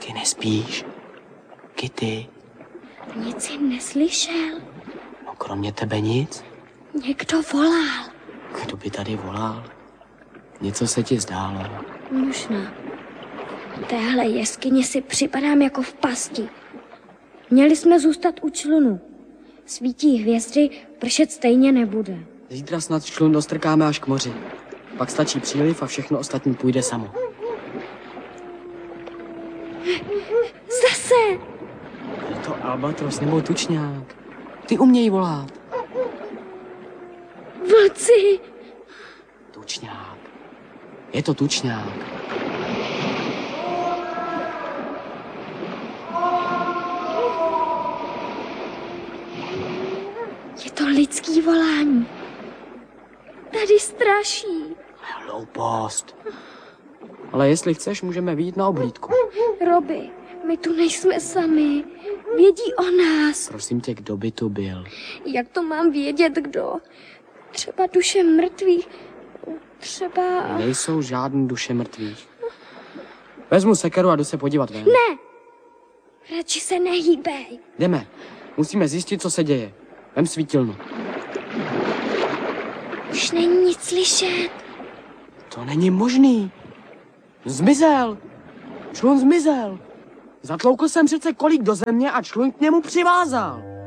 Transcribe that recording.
Ty nespíš? Kitty? Nic jsem neslyšel. No kromě tebe nic? Někdo volal. Kdo by tady volal? Něco se ti zdálo. Možná. V téhle jeskyni si připadám jako v pasti. Měli jsme zůstat u člunu. Svítí hvězdy, pršet stejně nebude. Zítra snad člun dostrkáme až k moři. Pak stačí příliv a všechno ostatní půjde samo. Zase! Je to albatros nebo tučňák? Ty umějí volat. Vlci! Tučňák. Je to tučňák. Je to lidský volání. Tady straší. Hloupost. Ale jestli chceš, můžeme vyjít na oblídku. Robi, my tu nejsme sami. Vědí o nás. Prosím tě, kdo by tu byl? Jak to mám vědět, kdo? Třeba duše mrtvých. Třeba... Nejsou žádný duše mrtvých. Vezmu sekeru a jdu se podívat ven. Ne! Radši se nehýbej. Jdeme. Musíme zjistit, co se děje. Vem svítilnu. Už není nic slyšet. To není možný. Zmizel. Člun zmizel. Zatloukl jsem přece kolik do země a člun k němu přivázal.